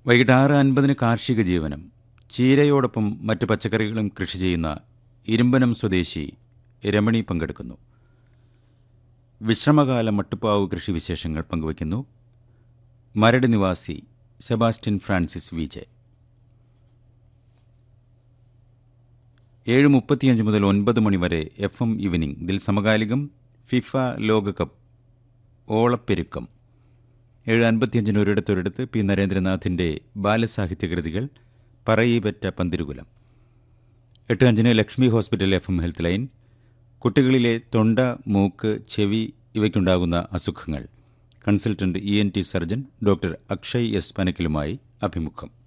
വൈകിട്ട് 6:50 കാർഷിക ജീവനം. ചീരയോടൊപ്പം മറ്റ് പച്ചക്കറികളും കൃഷി ചെയ്യുന്ന ഇരുമ്പനം സ്വദേശി രമണി പങ്കെടുക്കുന്നു. വിശ്രമകാല മട്ടുപ്പാവ് കൃഷി വിശേഷങ്ങൾ പങ്കുവയ്ക്കുന്നു മരട് നിവാസി സെബാസ്റ്റ്യൻ ഫ്രാൻസിസ് വിജയ്. 7:35 മുതൽ 9 മണിവരെ FM ഈവനിംഗ്. ഇതിൽ സമകാലികം ഫിഫ ലോകകപ്പ് ഓളപ്പെരുക്കം. 7:55 ഒരിടത്തൊരിടത്ത് P നരേന്ദ്രനാഥിൻ്റെ ബാലസാഹിത്യകൃതികൾ പറയിപെറ്റ Panthirukulam. 8:05 Lakshmi hospital FM health line. കുട്ടികളിലെ തൊണ്ട, മൂക്ക്, ചെവി ഇവയ്ക്കുണ്ടാകുന്ന അസുഖങ്ങൾ. Consultant ENT surgeon doctor Akshay S പനക്കിലുമായി അഭിമുഖം.